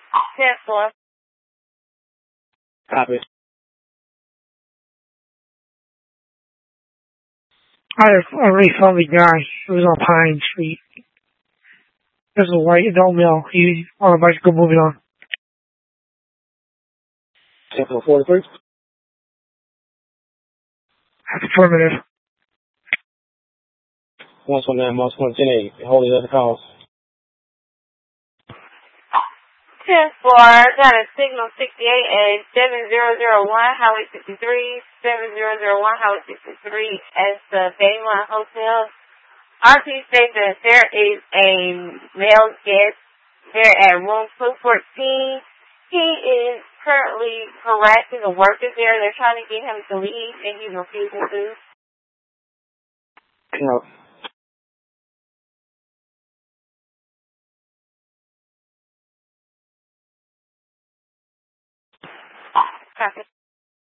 10th floor. Copy. I already saw the guy. It was on Pine Street. There's a white adult male. He on a bicycle moving on. 43. That's affirmative. 129, 110, holding other calls. 10th floor, got a signal 68 at 7001 Highway 63, 7001 Highway 63 at the Baymont Hotel. RP states that there is a male guest there at room 214. He is currently harassing the workers there. They're trying to get him to leave, and he's refusing to. No. Copy.